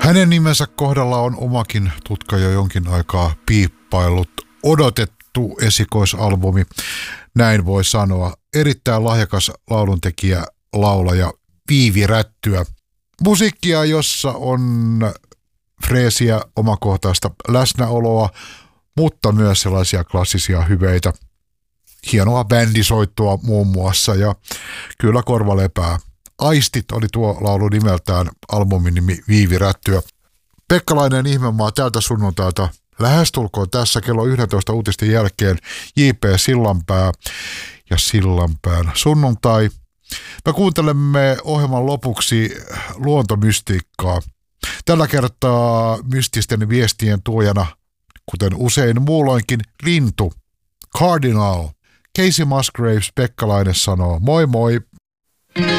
Hänen nimensä kohdalla on omakin tutka jo jonkin aikaa piippaillut. Odotettu esikoisalbumi, näin voi sanoa. Erittäin lahjakas lauluntekijä, laulaja, Viivi Rättyä. Musiikkia, jossa on freesiä, omakohtaista läsnäoloa, mutta myös sellaisia klassisia hyveitä. Hienoa bändisoittoa muun muassa ja kyllä korva lepää. Aistit oli tuo laulu nimeltään, albumin nimi Viivi Rättyä. Pekkalainen Ihmemaa tältä sunnuntailta lähestulkoon tässä kello 11 uutisten jälkeen J.P. Sillanpää ja Sillanpään sunnuntai. Me kuuntelemme ohjelman lopuksi luontomystiikkaa. Tällä kertaa mystisten viestien tuojana, kuten usein muulloinkin, lintu, Cardinal. Casey Musgraves, Pekkalainen sanoo moi moi.